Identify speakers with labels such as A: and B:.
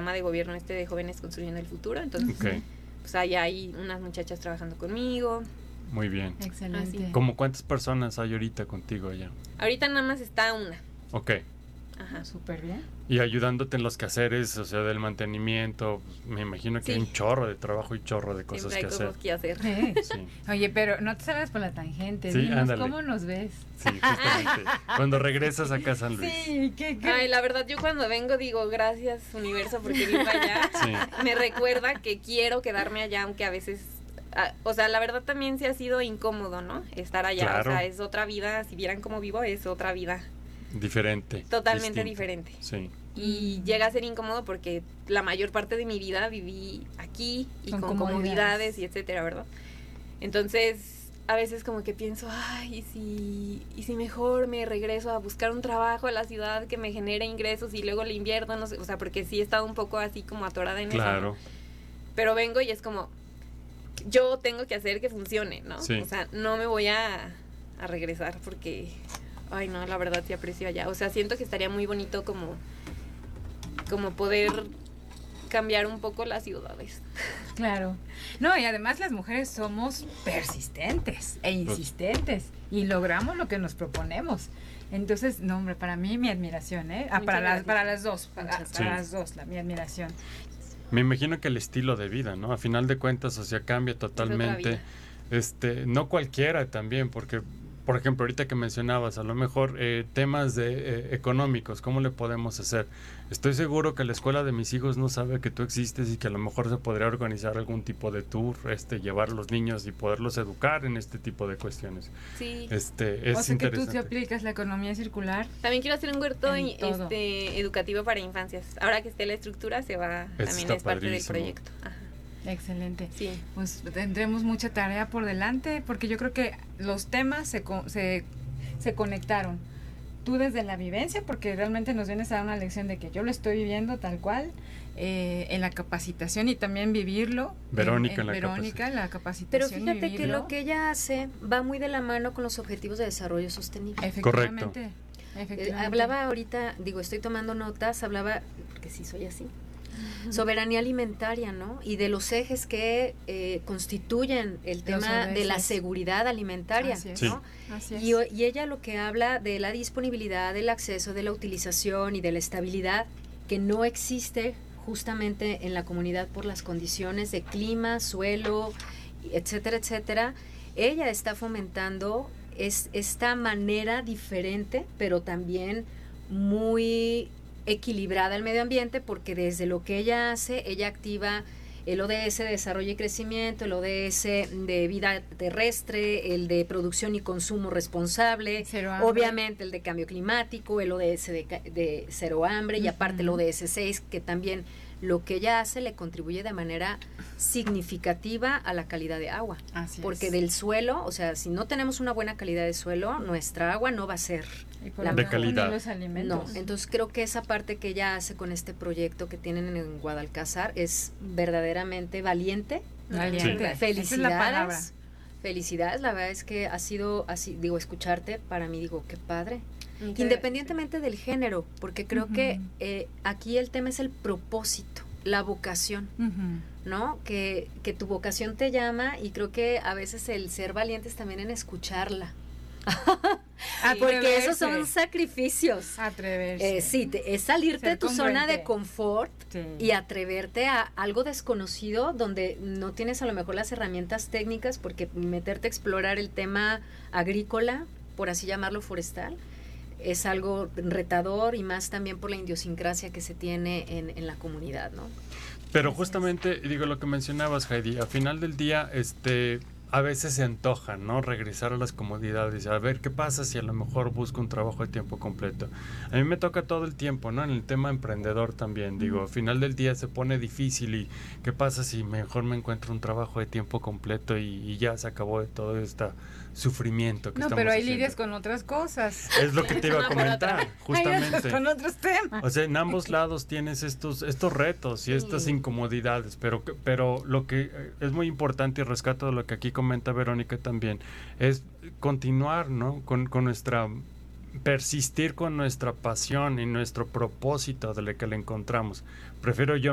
A: programa de gobierno de Jóvenes Construyendo el Futuro. Entonces, pues allá hay unas muchachas trabajando conmigo.
B: Muy bien.
C: Excelente.
A: Así.
B: ¿Cómo cuántas personas hay ahorita contigo allá?
A: Ahorita nada más está una.
B: Ok.
A: Ajá.
C: Súper bien.
B: Y ayudándote en los quehaceres, o sea, del mantenimiento, me imagino que hay un chorro de trabajo y chorro de cosas
A: Siempre hay
B: que
A: cosas que hacer.
B: Sí.
C: Oye, pero no te salgas por la tangente.
B: Sí,
C: Dinos,
B: ándale.
C: ¿cómo nos ves?
B: Sí, justamente. Cuando regresas acá a San Luis.
C: Sí, ¿qué?
A: Ay, la verdad, yo cuando vengo digo, gracias, universo, porque vivo allá.
B: Sí.
A: Me recuerda que quiero quedarme allá, aunque a veces... o sea, la verdad también se ha sido incómodo, ¿no? Estar allá.
B: Claro.
A: O sea, es otra vida. Si vieran cómo vivo, es otra vida.
B: Diferente.
A: Totalmente
B: distinta.
A: diferente.
B: Sí.
A: Y llega a ser incómodo porque la mayor parte de mi vida viví aquí y
C: Con
A: con
C: comodidades
A: comodidades y etcétera, ¿verdad? Entonces, a veces como que pienso, ay, y si mejor me regreso a buscar un trabajo a la ciudad que me genere ingresos y luego le invierto, no sé, o sea, porque sí he estado un poco así como atorada en eso.
B: Claro.
A: Pero vengo y es como, yo tengo que hacer que funcione, ¿no?
B: Sí.
A: O sea, no me voy a regresar porque, ay, no, la verdad sí aprecio allá. O sea, siento que estaría muy bonito como poder cambiar un poco las ciudades.
C: Claro. No, y además las mujeres somos persistentes e insistentes y logramos lo que nos proponemos. Entonces, no, hombre, para mí mi admiración, ¿eh? Para las dos, para las dos, mi admiración.
B: Me imagino que el estilo de vida, ¿no? A final de cuentas, o sea, cambia totalmente. No cualquiera también, porque, por ejemplo, ahorita que mencionabas, a lo mejor temas de económicos, ¿cómo le podemos hacer? Estoy seguro que la escuela de mis hijos no sabe que tú existes y que a lo mejor se podría organizar algún tipo de tour, llevar a los niños y poderlos educar en este tipo de cuestiones.
A: Sí.
B: Es
C: o sea que tú
B: interesante.
C: te aplicas la economía circular.
A: También quiero hacer un huerto educativo para infancias. Ahora que esté la estructura, se va, también es parte del proyecto. Ajá.
C: Excelente.
A: Sí.
C: Pues tendremos mucha tarea por delante, porque yo creo que los temas se conectaron. Tú desde la vivencia, porque realmente nos vienes a dar una lección de que yo lo estoy viviendo tal cual, en la capacitación y también vivirlo.
B: Verónica
C: en la capacitación.
D: Pero fíjate que lo que ella hace va muy de la mano con los objetivos de desarrollo sostenible.
C: Efectivamente.
D: Hablaba ahorita, estoy tomando notas, hablaba, que sí soy así, soberanía alimentaria, ¿no? Y de los ejes que constituyen el tema de la seguridad alimentaria,
C: Así es.
D: ¿no?
C: Sí. Así es.
D: Y ella lo que habla de la disponibilidad, del acceso, de la utilización y de la estabilidad que no existe justamente en la comunidad por las condiciones de clima, suelo, etcétera, etcétera. Ella está fomentando esta manera diferente, pero también muy equilibrada al medio ambiente, porque desde lo que ella hace, ella activa el ODS de desarrollo y crecimiento, el ODS de vida terrestre, el de producción y consumo responsable, obviamente el de cambio climático, el ODS de cero hambre, y aparte el ODS 6, que también lo que ella hace le contribuye de manera significativa a la calidad de agua. Porque del suelo, o sea, si no tenemos una buena calidad de suelo, nuestra agua no va a ser
B: de calidad.
C: Los alimentos.
D: No, entonces creo que esa parte que ella hace con este proyecto que tienen en Guadalcázar es verdaderamente valiente.
C: Valiente.
D: Sí. Felicidades.
C: Esa es la palabra.
D: Felicidades, la verdad es que ha sido así, escucharte, para mí qué padre.
A: Muchas
D: Independientemente del género, porque creo que aquí el tema es el propósito, la vocación, ¿no? Que tu vocación te llama, y creo que a veces el ser valientes también en escucharla. Porque esos son sacrificios.
C: Atreverse.
D: Sí, es salirte de tu zona de confort y atreverte a algo desconocido donde no tienes a lo mejor las herramientas técnicas, porque meterte a explorar el tema agrícola, por así llamarlo, forestal, es algo retador, y más también por la idiosincrasia que se tiene en la comunidad, ¿no?
B: Pero justamente, lo que mencionabas, Heidi, al final del día, a veces se antoja, ¿no? Regresar a las comodidades, a ver qué pasa si a lo mejor busco un trabajo de tiempo completo. A mí me toca todo el tiempo, ¿no? En el tema emprendedor también, al final del día se pone difícil, y qué pasa si mejor me encuentro un trabajo de tiempo completo y ya se acabó de todo este sufrimiento que estamos
C: pero ahí
B: haciendo.
C: lidias con otras cosas.
B: Es lo que te iba a comentar, justamente.
C: Con otros temas.
B: O sea, en ambos lados tienes estos retos y estas incomodidades, pero lo que es muy importante, y rescato de lo que aquí comenta Verónica también, es continuar, ¿no? Con nuestra, persistir con nuestra pasión y nuestro propósito de lo que le encontramos. Prefiero yo